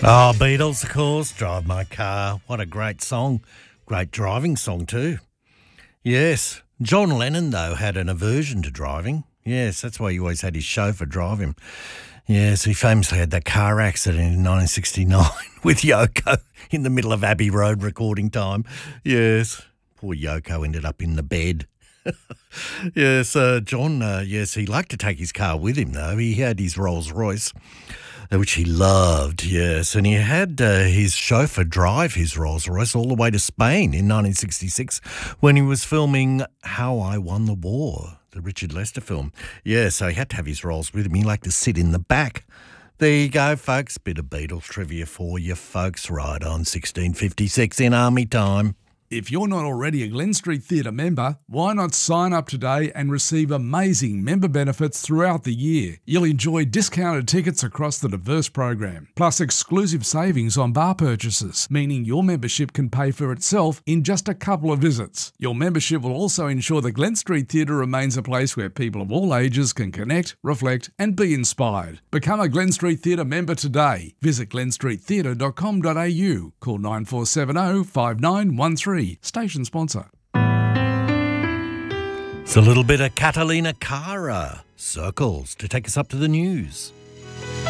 Oh, Beatles, of course. Drive My Car. What a great song. Great driving song too. Yes. John Lennon, though, had an aversion to driving. Yes, that's why he always had his chauffeur drive him. Yes, he famously had that car accident in 1969 with Yoko in the middle of Abbey Road recording time. Yes. Poor Yoko ended up in the bed. Yes, John, yes, he liked to take his car with him, though. He had his Rolls Royce, which he loved, yes, and he had his chauffeur drive his Rolls Royce all the way to Spain in 1966 when he was filming How I Won the War, the Richard Lester film. Yeah, so he had to have his Rolls with him. He liked to sit in the back. There you go, folks. Bit of Beatles trivia for you, folks, right on 1656 in Army time. If you're not already a Glen Street Theatre member, why not sign up today and receive amazing member benefits throughout the year? You'll enjoy discounted tickets across the diverse program, plus exclusive savings on bar purchases, meaning your membership can pay for itself in just a couple of visits. Your membership will also ensure the Glen Street Theatre remains a place where people of all ages can connect, reflect and be inspired. Become a Glen Street Theatre member today. Visit glenstreettheatre.com.au. Call 9470 5913. Station sponsor. It's a little bit of Catalina Cara, Circles, to take us up to the news.